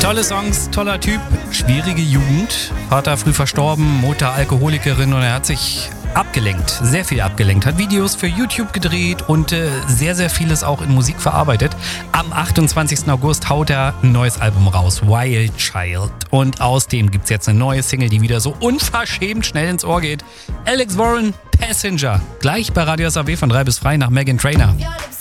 Tolle Songs, toller Typ, schwierige Jugend. Vater früh verstorben, Mutter Alkoholikerin und er hat sich abgelenkt, sehr viel abgelenkt. Hat Videos für YouTube gedreht und sehr, sehr vieles auch in Musik verarbeitet. Am 28. August haut er ein neues Album raus, Wild Child. Und aus dem gibt's jetzt eine neue Single, die wieder so unverschämt schnell ins Ohr geht. Alex Warren, Passenger. Gleich bei Radio SAW von 3 bis frei nach Meghan Trainor. Your lips